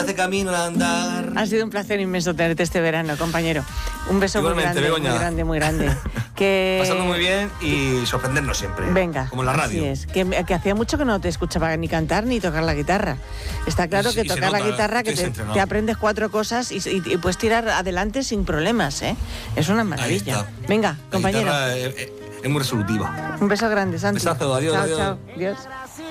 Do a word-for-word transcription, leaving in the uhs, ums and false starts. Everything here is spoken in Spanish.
se hace camino al andar. Ha sido un placer inmenso tenerte este verano, compañero. Un beso Igualmente, muy grande, Begoña. muy grande, muy grande. Que... Pasando muy bien y sorprendernos siempre. Venga. Como en la radio. Así es. Que, que hacía mucho que no te escuchaba ni cantar ni tocar la guitarra. Está claro Sí, que y se tocar la nota, guitarra, que estoy te, entrenado. te aprendes cuatro cosas y, y, y puedes tirar adelante sin problemas, ¿eh? Es una maravilla. está. Venga, La compañero. guitarra es, es- es muy resolutiva. Un beso grande, Santi. Besazo, adiós, Chao, adiós. chao. Adiós.